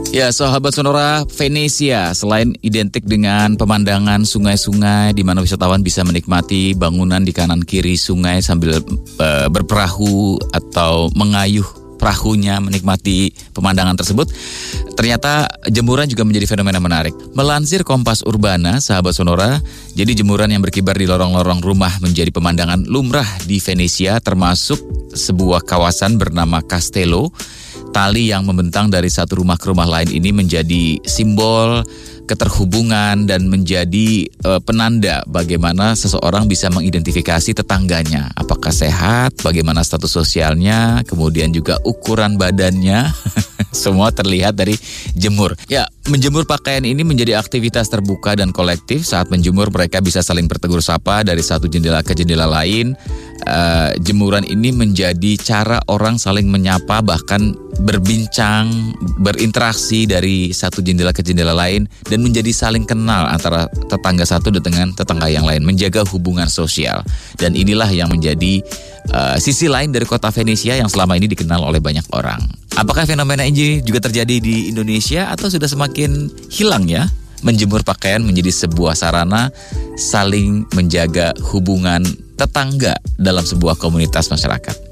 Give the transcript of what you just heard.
Ya, sahabat Sonora, Venesia selain identik dengan pemandangan sungai-sungai di mana wisatawan bisa menikmati bangunan di kanan kiri sungai sambil berperahu atau mengayuh perahunya menikmati pemandangan tersebut, ternyata jemuran juga menjadi fenomena menarik. Melansir Kompas Urbana, sahabat Sonora, jadi jemuran yang berkibar di lorong-lorong rumah menjadi pemandangan lumrah di Venesia, termasuk sebuah kawasan bernama Castello. Tali yang membentang dari satu rumah ke rumah lain ini menjadi simbol keterhubungan dan menjadi penanda bagaimana seseorang bisa mengidentifikasi tetangganya. Apakah sehat, bagaimana status sosialnya, kemudian juga ukuran badannya. Semua terlihat dari jemur. Ya, menjemur pakaian ini menjadi aktivitas terbuka dan kolektif. Saat menjemur mereka bisa saling bertegur sapa dari satu jendela ke jendela lain. Jemuran ini menjadi cara orang saling menyapa, bahkan berbincang, berinteraksi dari satu jendela ke jendela lain, dan menjadi saling kenal antara tetangga satu dengan tetangga yang lain, menjaga hubungan sosial. Dan inilah yang menjadi sisi lain dari kota Venesia yang selama ini dikenal oleh banyak orang. Apakah fenomena ini juga terjadi di Indonesia atau sudah semakin hilang ya? Menjemur pakaian menjadi sebuah sarana saling menjaga hubungan tetangga dalam sebuah komunitas masyarakat.